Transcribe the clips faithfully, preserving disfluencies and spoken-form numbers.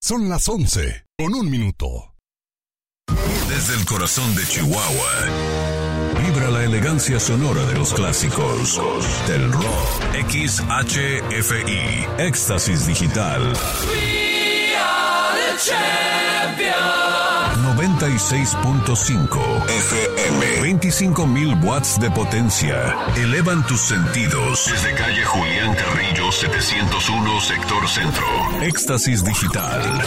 Son las once, con un minuto. Desde el corazón de Chihuahua, vibra la elegancia sonora de los clásicos del rock. X H F I, Éxtasis Digital. We are the champions. noventa y seis punto cinco F M. veinticinco mil watts de potencia. Elevan tus sentidos. Desde calle Julián Carrillo, setecientos uno, sector centro. Éxtasis Digital.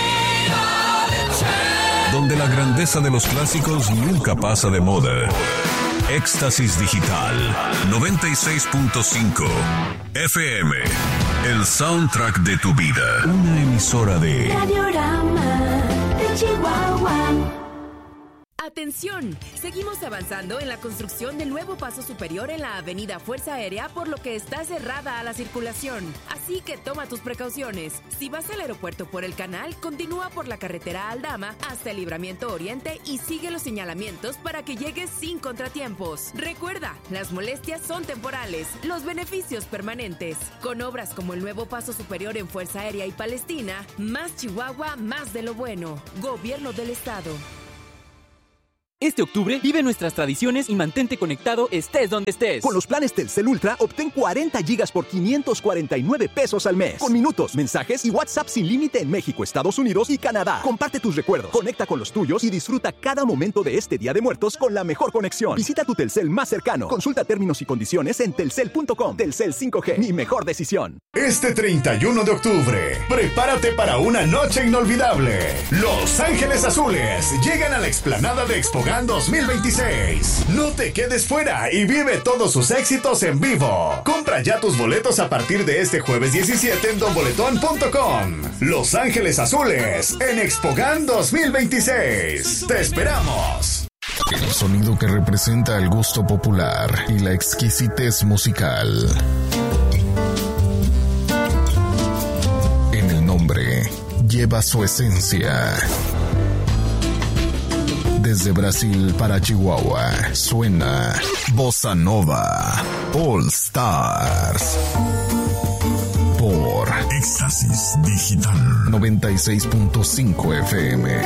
Donde la grandeza de los clásicos nunca pasa de moda. Éxtasis Digital. noventa y seis punto cinco F M. El soundtrack de tu vida. Una emisora de Radiorama de Chihuahua. ¡Atención! Seguimos avanzando en la construcción del nuevo paso superior en la avenida Fuerza Aérea, por lo que está cerrada a la circulación. Así que toma tus precauciones. Si vas al aeropuerto por el canal, continúa por la carretera Aldama hasta el Libramiento Oriente y sigue los señalamientos para que llegues sin contratiempos. Recuerda, las molestias son temporales, los beneficios permanentes. Con obras como el nuevo paso superior en Fuerza Aérea y Palestina, más Chihuahua, más de lo bueno. Gobierno del Estado. Este octubre, vive nuestras tradiciones y mantente conectado estés donde estés. Con los planes Telcel Ultra, obtén cuarenta gigas por quinientos cuarenta y nueve pesos al mes. Con minutos, mensajes y WhatsApp sin límite en México, Estados Unidos y Canadá. Comparte tus recuerdos, conecta con los tuyos y disfruta cada momento de este Día de Muertos con la mejor conexión. Visita tu Telcel más cercano. Consulta términos y condiciones en telcel punto com. Telcel cinco G, mi mejor decisión. Este treinta y uno de octubre, prepárate para una noche inolvidable. Los Ángeles Azules llegan a la explanada de Expogan dos mil veintiséis. No te quedes fuera y vive todos sus éxitos en vivo. Compra ya tus boletos a partir de este jueves diecisiete en don boletón punto com. Los Ángeles Azules en Expogan dos mil veintiséis. ¡Te esperamos! El sonido que representa el gusto popular y la exquisitez musical. En el nombre lleva su esencia. Desde Brasil para Chihuahua, suena Bossa Nova All Stars. Por Éxtasis Digital noventa y seis punto cinco F M.